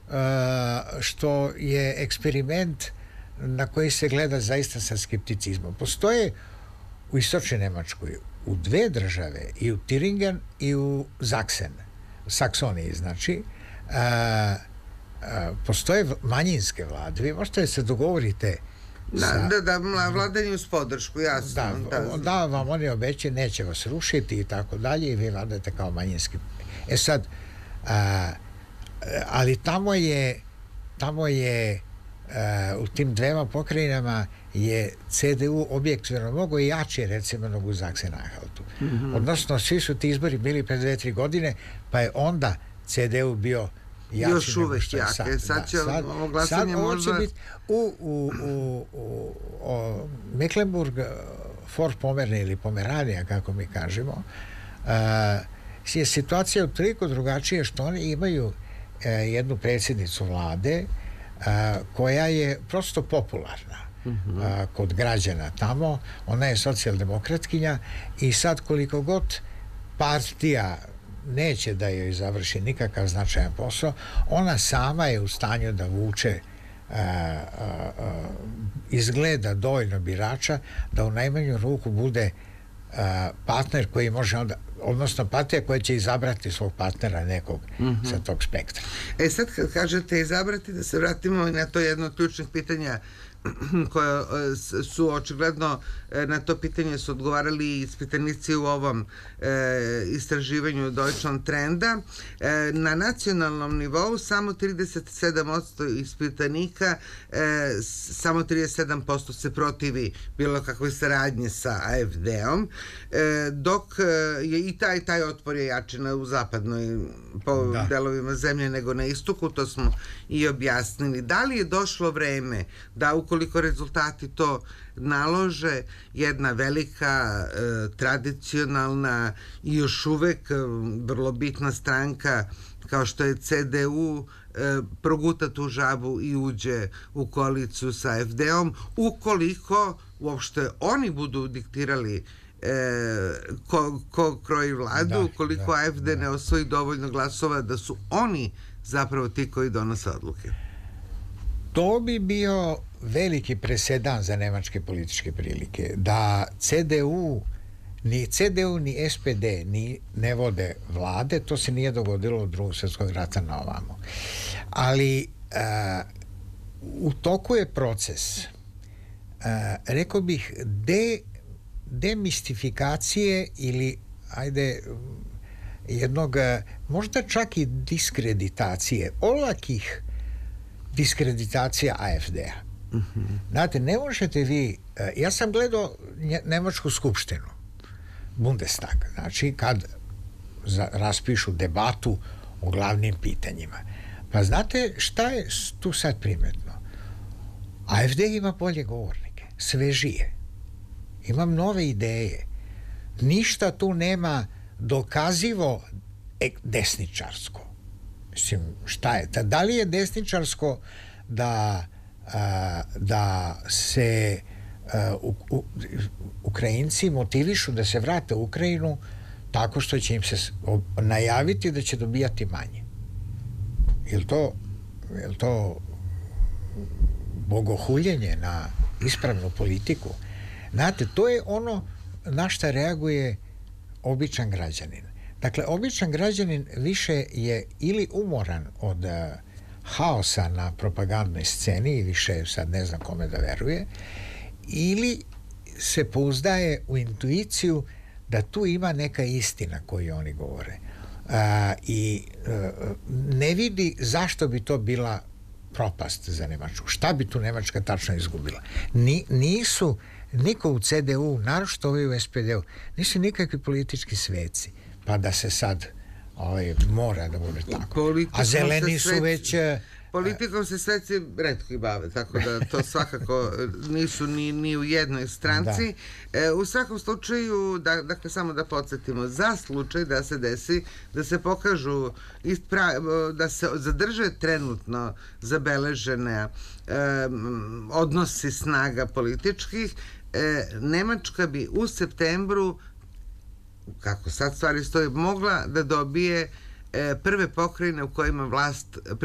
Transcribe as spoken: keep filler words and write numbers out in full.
što je eksperiment na koji se gleda zaista sa skepticizmom. Postoje u istočnoj Nemačkoj u dve države, i u Tiringen i u Zaksen, Saksoniji, znači, a, a, postoje manjinske vlade. Vi možete se dogovorite da, sa, da, da, vladanju s podršku, jasno. Da, da, da vam oni obećaju, neće vas rušiti i tako dalje, i vi vladate kao manjinski. E sad, a, ali tamo je tamo je Uh, u tim dvema pokrajinama je C D U objektivno mnogo jači, recimo, nego u Zaksen-Anhaltu. Mm-hmm. Odnosno, svi su ti izbori bili pre dve, tri godine, pa je onda C D U bio jači. Još uvek jak. Sad, sad, sad će da, sad, ovo glasanje sad možda... Biti u, u, u, u, u Mecklenburg, Vorpommern ili Pomeranija, kako mi kažemo, uh, je situacija toliko drugačija što oni imaju uh, jednu predsjednicu vlade A, koja je prosto popularna uh-huh. a, kod građana tamo. Ona je socijaldemokratkinja i sad koliko god partija neće da joj završi nikakav značajan posao, ona sama je u stanju da vuče a, a, a, izgleda dovoljno birača da u najmanju ruku bude a, partner koji može onda, odnosno partija koja će izabrati svog partnera nekog mm-hmm. sa tog spektra. E sad kad kažete izabrati, da se vratimo na to jedno od ključnih pitanja koja su očigledno na to pitanje su odgovarali ispitanici u ovom e, istraživanju Deutschland Trenda. E, na nacionalnom nivou samo trideset sedam posto ispitanika, e, samo trideset sedam posto se protivi bilo kakvoj saradnje sa A F D-om, e, dok je i taj, taj otpor je jači u zapadnoj po da. delovima zemlje nego na istoku, to smo i objasnili. Da li je došlo vreme da ukoliko rezultati to nalože, jedna velika e, tradicionalna i još uvek e, vrlo bitna stranka kao što je C D U e, proguta tu žabu i uđe u koaliciju sa A F D-om, ukoliko uopšte oni budu diktirali E, ko, ko kroji vladu, da, ukoliko da, A F D da. ne osvoji dovoljno glasova da su oni zapravo ti koji donose odluke. To bi bio veliki presedan za nemačke političke prilike, da C D U ni C D U ni S P D ni ne vode vlade. To se nije dogodilo od Drugog svjetskog rata na ovamo, ali a, u toku je proces a, rekao bih de demistifikacije ili ajde jednog možda čak i diskreditacije, olakih diskreditacija A F D-a. Mm-hmm. Znate, ne možete vi, ja sam gledao Nemačku skupštinu, Bundestag, znači kad za, raspišu debatu o glavnim pitanjima. Pa znate šta je tu sad primetno? A F D ima bolje govornike, svežije. Imam nove ideje. Ništa tu nema dokazivo desničarsko. Mislim, šta je? Da li je desničarsko da, a, da se a, u, u, Ukrajinci motivišu da se vrate u Ukrajinu tako što će im se najaviti da će dobijati manje? Je to, je to bogohuljenje na ispravnu politiku? Znate, to je ono na šta reaguje običan građanin. Dakle, običan građanin više je ili umoran od uh, haosa na propagandnoj sceni i više sad ne znam kome da veruje, ili se pouzdaje u intuiciju da tu ima neka istina koju oni govore. Uh, I uh, ne vidi zašto bi to bila propast za Nemačku. Šta bi tu Nemačka tačno izgubila? Ni, nisu niko u C D U, naročito ovi u S P D-u, nisu nikakvi politički sveci, pa da se sad ovaj, mora da bude tako. Politikom a zeleni su sveci, već... Politikom se sveci retko i bave, tako da to svakako nisu ni, ni u jednoj stranci. E, u svakom slučaju, da, dakle, samo da podsjetimo, za slučaj da se desi, da se pokažu, ispra, da se zadrže trenutno zabeležene e, odnosi snaga političkih, e, Nemačka bi u septembru, kako sad stvari stoje, mogla da dobije e, prve pokrajine u kojima vlast